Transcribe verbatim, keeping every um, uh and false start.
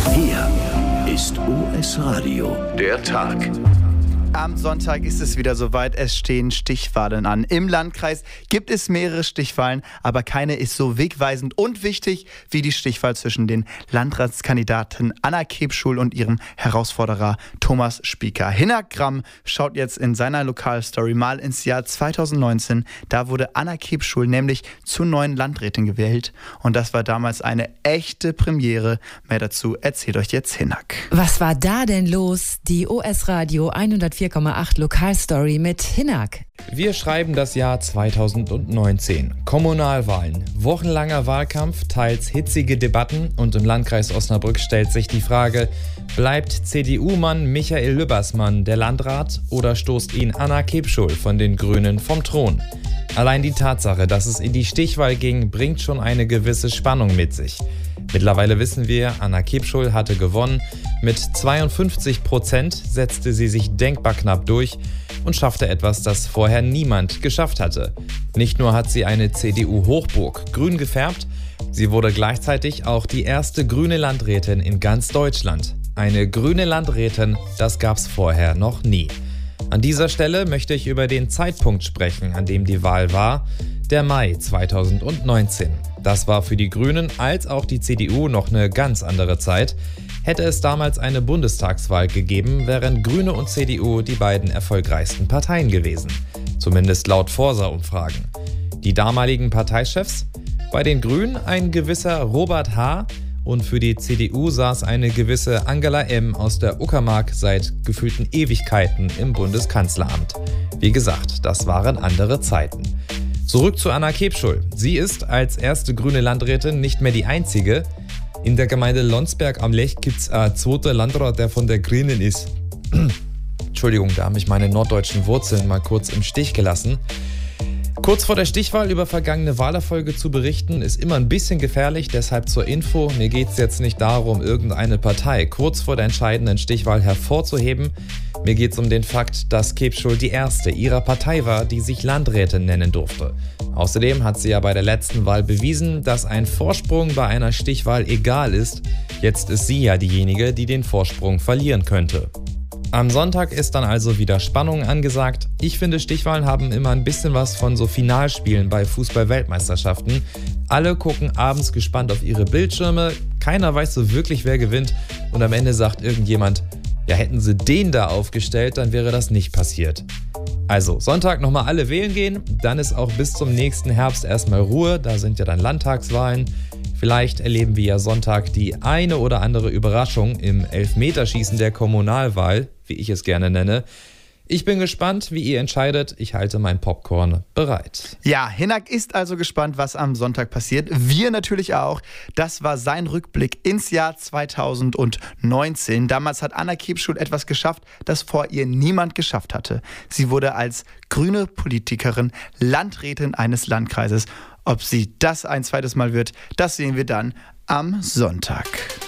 Hier ist U S Radio, der Tag. Am Sonntag ist es wieder soweit, es stehen Stichwahlen an. Im Landkreis gibt es mehrere Stichwahlen, aber keine ist so wegweisend und wichtig wie die Stichwahl zwischen den Landratskandidaten Anna Kebschul und ihrem Herausforderer Thomas Spieker. Hinak Gramm schaut jetzt in seiner Lokalstory mal ins Jahr zweitausendneunzehn. Da wurde Anna Kebschul nämlich zur neuen Landrätin gewählt und das war damals eine echte Premiere. Mehr dazu erzählt euch jetzt Hinak. Was war da denn los? Die O S Radio hundertvier Komma acht Lokalstory mit Hinak. Wir schreiben das Jahr zweitausendneunzehn. Kommunalwahlen, wochenlanger Wahlkampf, teils hitzige Debatten und im Landkreis Osnabrück stellt sich die Frage, bleibt C D U-Mann Michael Lübbersmann der Landrat oder stoßt ihn Anna Kebschul von den Grünen vom Thron? Allein die Tatsache, dass es in die Stichwahl ging, bringt schon eine gewisse Spannung mit sich. Mittlerweile wissen wir, Anna Kebschul hatte gewonnen. Mit zweiundfünfzig Prozent setzte sie sich denkbar knapp durch und schaffte etwas, das vorher niemand geschafft hatte. Nicht nur hat sie eine C D U-Hochburg grün gefärbt, sie wurde gleichzeitig auch die erste grüne Landrätin in ganz Deutschland. Eine grüne Landrätin, das gab's vorher noch nie. An dieser Stelle möchte ich über den Zeitpunkt sprechen, an dem die Wahl war, der Mai zweitausendneunzehn. Das war für die Grünen als auch die C D U noch eine ganz andere Zeit. Hätte es damals eine Bundestagswahl gegeben, wären Grüne und C D U die beiden erfolgreichsten Parteien gewesen. Zumindest laut Forsa-Umfragen. Die damaligen Parteichefs? Bei den Grünen ein gewisser Robert H. und für die C D U saß eine gewisse Angela M. aus der Uckermark seit gefühlten Ewigkeiten im Bundeskanzleramt. Wie gesagt, das waren andere Zeiten. Zurück zu Anna Kebschul. Sie ist als erste grüne Landrätin nicht mehr die einzige. In der Gemeinde Lonsberg am Lech gibt es einen zweiten Landrat, der von der Grünen ist. Entschuldigung, da haben mich meine norddeutschen Wurzeln mal kurz im Stich gelassen. Kurz vor der Stichwahl über vergangene Wahlerfolge zu berichten, ist immer ein bisschen gefährlich, deshalb zur Info, mir geht es jetzt nicht darum, irgendeine Partei kurz vor der entscheidenden Stichwahl hervorzuheben. Mir geht es um den Fakt, dass Kebschul die erste ihrer Partei war, die sich Landrätin nennen durfte. Außerdem hat sie ja bei der letzten Wahl bewiesen, dass ein Vorsprung bei einer Stichwahl egal ist. Jetzt ist sie ja diejenige, die den Vorsprung verlieren könnte. Am Sonntag ist dann also wieder Spannung angesagt. Ich finde, Stichwahlen haben immer ein bisschen was von so Finalspielen bei Fußball-Weltmeisterschaften. Alle gucken abends gespannt auf ihre Bildschirme, keiner weiß so wirklich, wer gewinnt und am Ende sagt irgendjemand, ja, hätten sie den da aufgestellt, dann wäre das nicht passiert. Also Sonntag nochmal alle wählen gehen, dann ist auch bis zum nächsten Herbst erstmal Ruhe, da sind ja dann Landtagswahlen. Vielleicht erleben wir ja Sonntag die eine oder andere Überraschung im Elfmeterschießen der Kommunalwahl, wie ich es gerne nenne. Ich bin gespannt, wie ihr entscheidet. Ich halte mein Popcorn bereit. Ja, Hinak ist also gespannt, was am Sonntag passiert. Wir natürlich auch. Das war sein Rückblick ins Jahr zweitausendneunzehn. Damals hat Anna Kebschul etwas geschafft, das vor ihr niemand geschafft hatte. Sie wurde als grüne Politikerin Landrätin eines Landkreises. Ob sie das ein zweites Mal wird, das sehen wir dann am Sonntag.